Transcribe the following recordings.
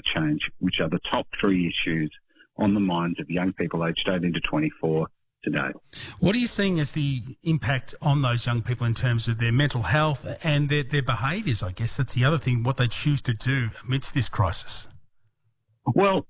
climate change, which are the top three issues on the minds of young people aged 18 to 24 today. What are you seeing as the impact on those young people in terms of their mental health and their behaviours, I guess? That's the other thing, what they choose to do amidst this crisis. Well,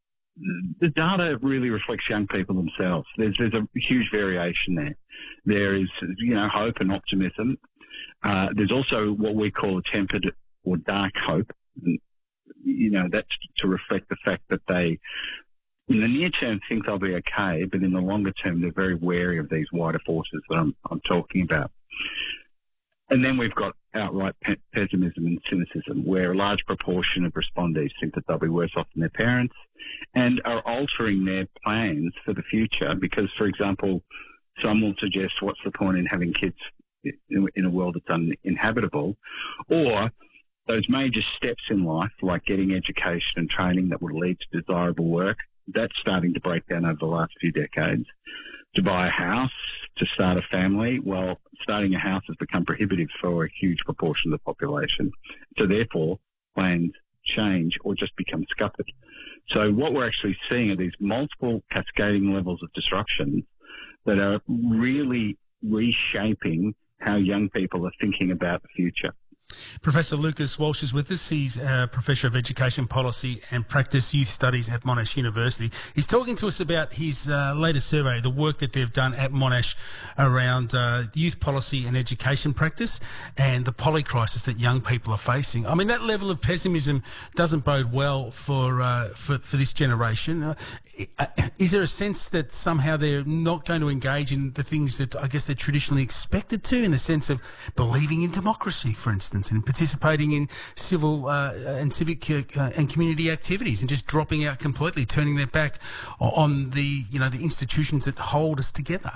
the data really reflects young people themselves. There's a huge variation there. There is, hope and optimism. There's also what we call a tempered or dark hope. And, that's to reflect the fact that they, in the near term, think they'll be okay, but in the longer term, they're very wary of these wider forces that I'm talking about. And then we've got outright pessimism and cynicism, where a large proportion of respondees think that they'll be worse off than their parents and are altering their plans for the future because, for example, some will suggest what's the point in having kids in a world that's uninhabitable, or those major steps in life, like getting education and training that would lead to desirable work, that's starting to break down over the last few decades. To buy a house, to start a family, well, starting a house has become prohibitive for a huge proportion of the population. So therefore, plans change or just become scuppered. So what we're actually seeing are these multiple cascading levels of disruption that are really reshaping how young people are thinking about the future. Professor Lucas Walsh is with us. He's a Professor of Education Policy and Practice Youth Studies at Monash University. He's talking to us about his latest survey, the work that they've done at Monash around youth policy and education practice and the poly crisis that young people are facing. I mean, that level of pessimism doesn't bode well for this generation. Is there a sense that somehow they're not going to engage in the things that I guess they're traditionally expected to, in the sense of believing in democracy, for instance, and participating in civil and civic and community activities, and just dropping out completely, turning their back on the institutions that hold us together?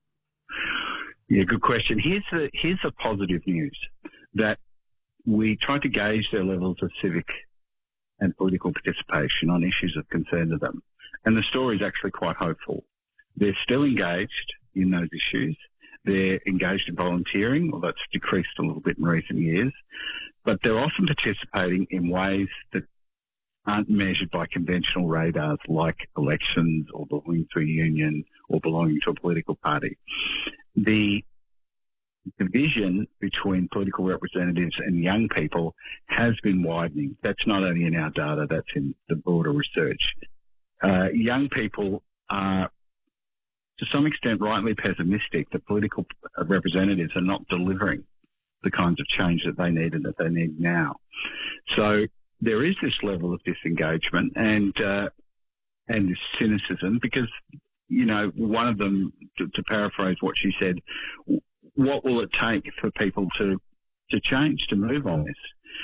Yeah, good question. Here's the positive news, that we tried to gauge their levels of civic and political participation on issues of concern to them, and the story is actually quite hopeful. They're still engaged in those issues. They're engaged in volunteering, although it's decreased a little bit in recent years, but they're often participating in ways that aren't measured by conventional radars, like elections or belonging to a union or belonging to a political party. The division between political representatives and young people has been widening. That's not only in our data, that's in the broader research. Young people are, to some extent, rightly pessimistic that political representatives are not delivering the kinds of change that they need and that they need now. So there is this level of disengagement and this cynicism because, one of them, to paraphrase what she said, what will it take for people to change, to move on this?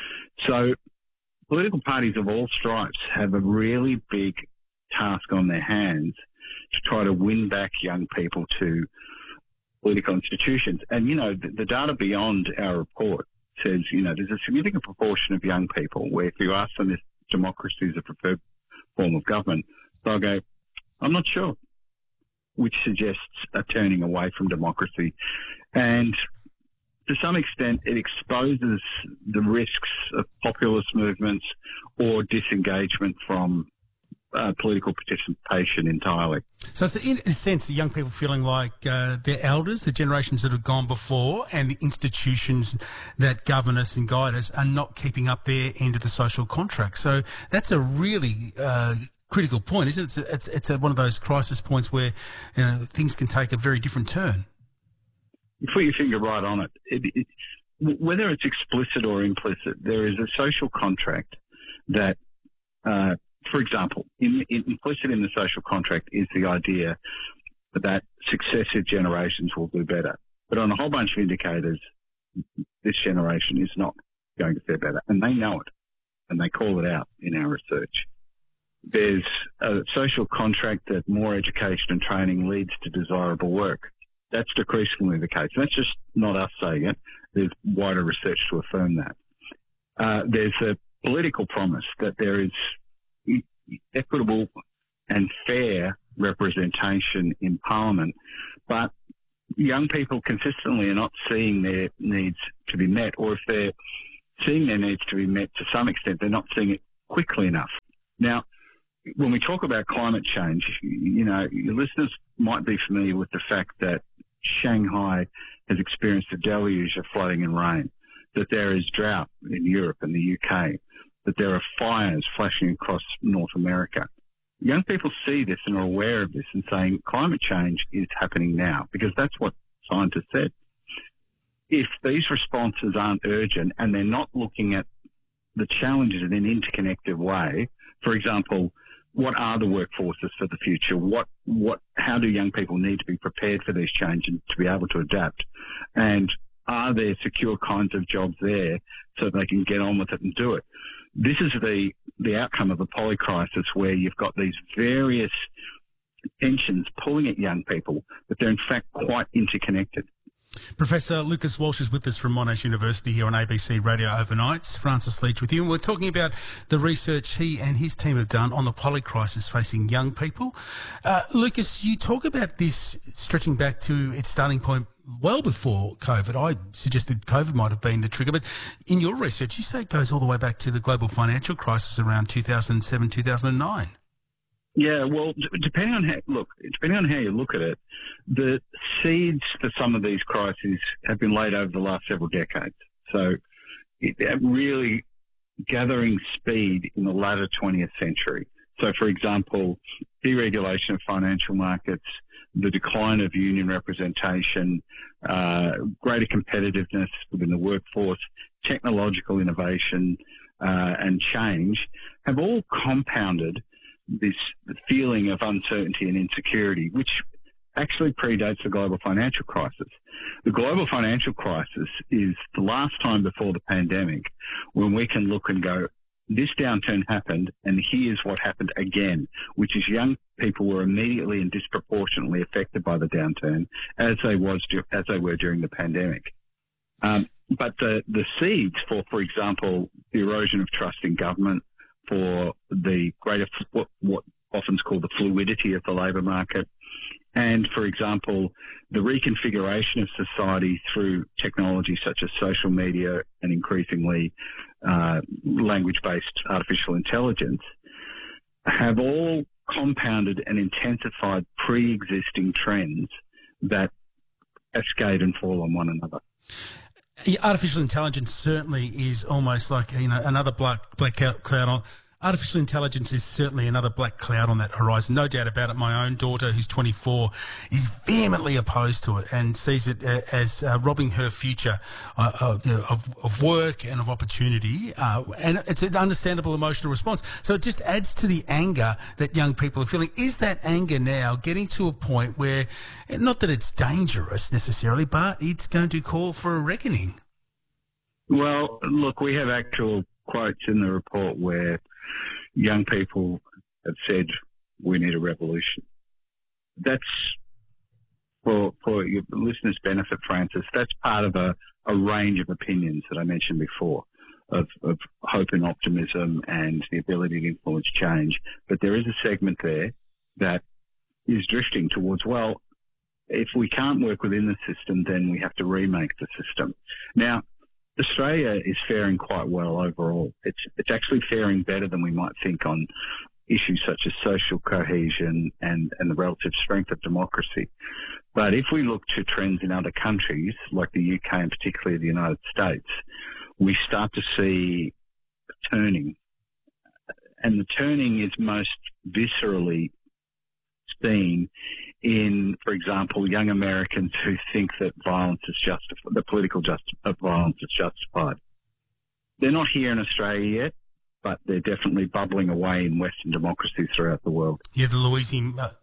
So political parties of all stripes have a really big task on their hands to try to win back young people to political institutions. And, the data beyond our report says, there's a significant proportion of young people where if you ask them if democracy is a preferred form of government, they'll go, I'm not sure, which suggests a turning away from democracy. And to some extent, it exposes the risks of populist movements or disengagement from political participation entirely. So it's in a sense the young people feeling like their elders, the generations that have gone before, and the institutions that govern us and guide us are not keeping up their end of the social contract. So that's a really critical point, isn't it? It's one of those crisis points where things can take a very different turn. You put your finger right on it. Whether it's explicit or implicit, there is a social contract that for example, implicit in the social contract is the idea that successive generations will do better. But on a whole bunch of indicators, this generation is not going to fare better. And they know it. And they call it out in our research. There's a social contract that more education and training leads to desirable work. That's decreasingly the case. And that's just not us saying it. There's wider research to affirm that. There's a political promise that there is equitable and fair representation in Parliament, but young people consistently are not seeing their needs to be met, or if they're seeing their needs to be met to some extent, they're not seeing it quickly enough. Now, when we talk about climate change, your listeners might be familiar with the fact that Shanghai has experienced a deluge of flooding and rain, that there is drought in Europe and the UK, that there are fires flashing across North America. Young people see this and are aware of this and saying climate change is happening now, because that's what scientists said. If these responses aren't urgent and they're not looking at the challenges in an interconnected way, for example, what are the workforces for the future? How do young people need to be prepared for these changes to be able to adapt? And are there secure kinds of jobs there so they can get on with it and do it? This is the outcome of the polycrisis, where you've got these various tensions pulling at young people, but they're in fact quite interconnected. Professor Lucas Walsh is with us from Monash University here on ABC Radio Overnights. Francis Leach with you. And we're talking about the research he and his team have done on the polycrisis facing young people. Lucas, you talk about this stretching back to its starting point well before COVID. I suggested COVID might have been the trigger, but in your research, you say it goes all the way back to the global financial crisis around 2007, 2009. Yeah, well, depending on how you look at it, the seeds for some of these crises have been laid over the last several decades. So it really gathering speed in the latter 20th century. So, for example, deregulation of financial markets, the decline of union representation, greater competitiveness within the workforce, technological innovation, and change have all compounded this feeling of uncertainty and insecurity, which actually predates the global financial crisis. The global financial crisis is the last time before the pandemic when we can look and go, this downturn happened, and here's what happened again, which is young people were immediately and disproportionately affected by the downturn as they were during the pandemic. But the seeds for example, the erosion of trust in government, for the greater, what often is called the fluidity of the labour market, and, for example, the reconfiguration of society through technology such as social media and increasingly language-based artificial intelligence, have all compounded and intensified pre-existing trends that cascade and fall on one another. Artificial intelligence certainly is almost like another black cloud on. Artificial intelligence is certainly another black cloud on that horizon. No doubt about it. My own daughter, who's 24, is vehemently opposed to it and sees it as robbing her future of work and of opportunity. And it's an understandable emotional response. So it just adds to the anger that young people are feeling. Is that anger now getting to a point where, not that it's dangerous necessarily, but it's going to call for a reckoning? Well, look, we have actual quotes in the report where young people have said, we need a revolution. That's, for your listeners' benefit, Francis, that's part of a range of opinions that I mentioned before, of hope and optimism and the ability to influence change. But there is a segment there that is drifting towards, well, if we can't work within the system, then we have to remake the system. Now, Australia is faring quite well overall. It's actually faring better than we might think on issues such as social cohesion and the relative strength of democracy. But if we look to trends in other countries, like the UK and particularly the United States, we start to see a turning. And the turning is most viscerally seen in, for example, young Americans who think that violence is justified, the political violence is justified. They're not here in Australia yet, but they're definitely bubbling away in Western democracies throughout the world. Yeah, the Luigi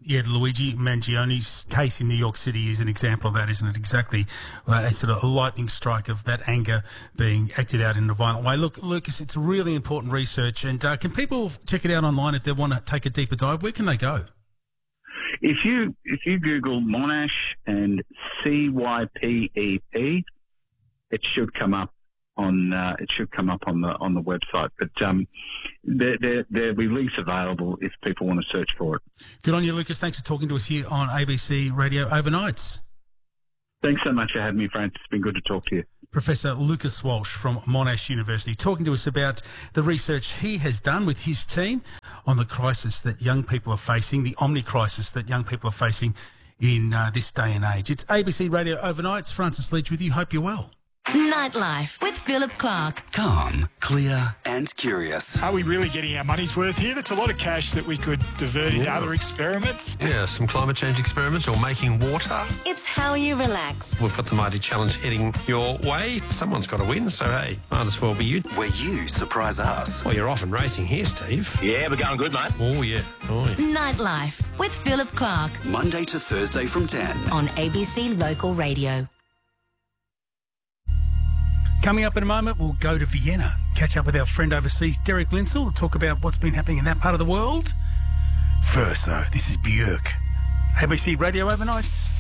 Mangioni's case in New York City is an example of that, isn't it? Exactly, a sort of a lightning strike of that anger being acted out in a violent way. Look, Lucas, it's really important research, and can people check it out online if they want to take a deeper dive? Where can they go? If you Google Monash and CYPEP, it should come up on the website. But there'll be links available if people want to search for it. Good on you, Lucas. Thanks for talking to us here on ABC Radio Overnights. Thanks so much for having me, Francis. It's been good to talk to you. Professor Lucas Walsh from Monash University talking to us about the research he has done with his team on on the crisis that young people are facing, the omni-crisis that young people are facing in this day and age. It's ABC Radio Overnight. It's Francis Leach with you. Hope you're well. Nightlife with Philip Clark. Calm, clear and curious. Are we really getting our money's worth here? That's a lot of cash that we could divert into other experiments. Yeah, some climate change experiments or making water. It's how you relax. We've got the mighty challenge heading your way. Someone's got to win, so hey, might as well be you. Where you surprise us. Well, you're off and racing here, Steve. Yeah, we're going good, mate. Oh, yeah. Oh, yeah. Nightlife with Philip Clark Monday to Thursday from 10. on ABC Local Radio. Coming up in a moment, we'll go to Vienna, catch up with our friend overseas, Derek Linsell, to talk about what's been happening in that part of the world. First, though, this is Björk. ABC Radio Overnights.